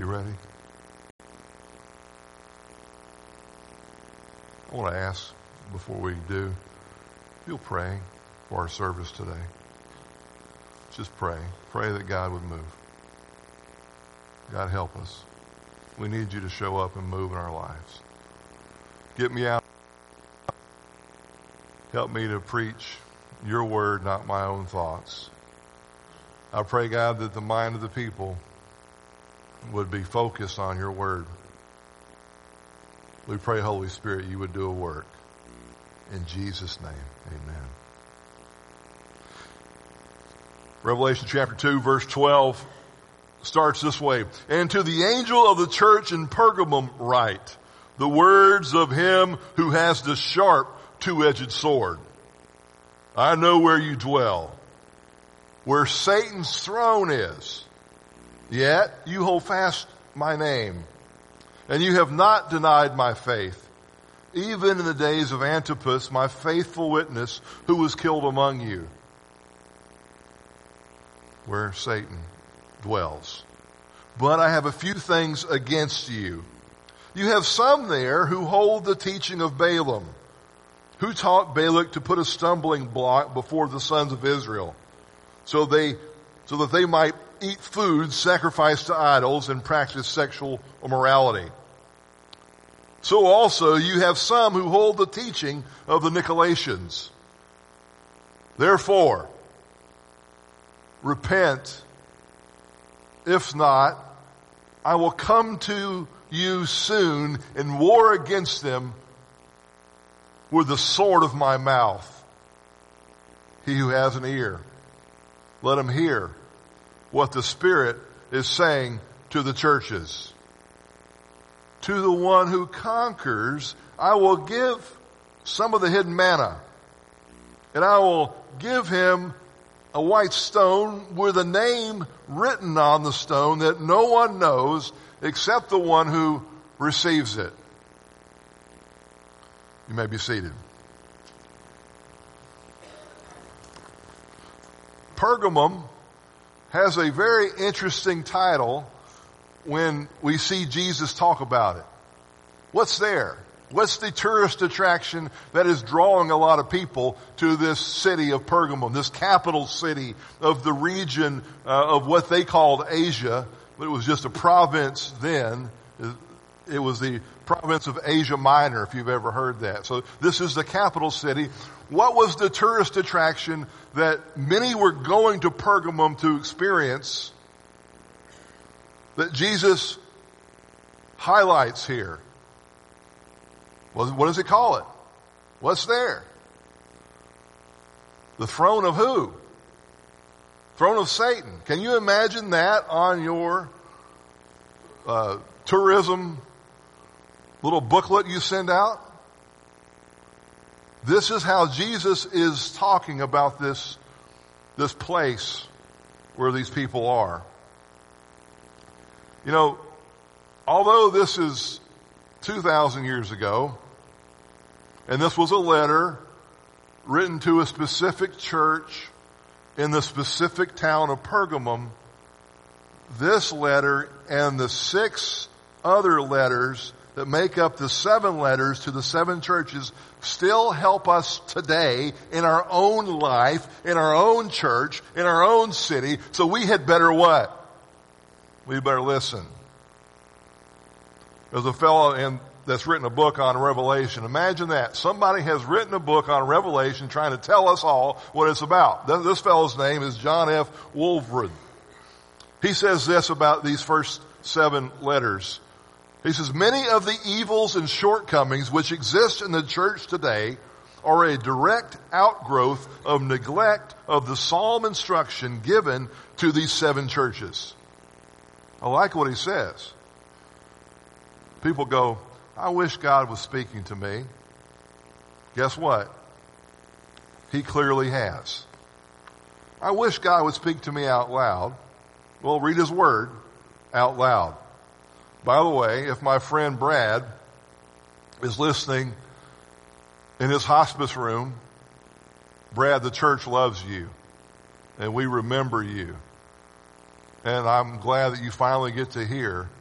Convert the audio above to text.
You ready? I want to ask before we do, if you'll pray for our service today. Just pray. Pray that God would move. God, help us. We need you to show up and move in our lives. Get me out. Help me to preach your word, not my own thoughts. I pray, God, that the mind of the people would be focused on your word. We pray, Holy Spirit, you would do a work. In Jesus' name, amen. Revelation chapter 2, verse 12 starts this way. And to the angel of the church in Pergamum write, the words of him who has the sharp two-edged sword. I know where you dwell, where Satan's throne is. Yet you hold fast my name, and you have not denied my faith, even in the days of Antipas, my faithful witness, who was killed among you, where Satan dwells. But I have a few things against you. You have some there who hold the teaching of Balaam, who taught Balak to put a stumbling block before the sons of Israel, so that they might eat food sacrificed to idols and practice sexual immorality. So also you have some who hold the teaching of the Nicolaitans. Therefore, repent. If not, I will come to you soon and war against them with the sword of my mouth. He who has an ear, let him hear what the Spirit is saying to the churches. To the one who conquers, I will give some of the hidden manna, and I will give him a white stone with a name written on the stone that no one knows except the one who receives it. You may be seated. Pergamum has a very interesting title when we see Jesus talk about it. What's there? What's the tourist attraction that is drawing a lot of people to this city of Pergamum, this capital city of the region of what they called Asia, but it was just a province then. It was the province of Asia Minor, if you've ever heard that. So this is the capital city. What was the tourist attraction that many were going to Pergamum to experience that Jesus highlights here? Well, what does he call it? What's there? The throne of who? Throne of Satan. Can you imagine that on your tourism little booklet you send out? This is how Jesus is talking about this place where these people are. You know, although this is 2,000 years ago, and this was a letter written to a specific church in the specific town of Pergamum, this letter and the 6 other letters that make up the 7 letters to the 7 churches still help us today in our own life, in our own church, in our own city. So we had better what? We better listen. There's a fellow that's written a book on Revelation. Imagine that. Somebody has written a book on Revelation trying to tell us all what it's about. This fellow's name is John F. Wolford. He says this about these first 7 letters. He says, many of the evils and shortcomings which exist in the church today are a direct outgrowth of neglect of the psalm instruction given to these 7 churches. I like what he says. People go, I wish God was speaking to me. Guess what? He clearly has. I wish God would speak to me out loud. Well, read his word out loud. By the way, if my friend Brad is listening in his hospice room, Brad, the church loves you, and we remember you. And I'm glad that you finally get to hear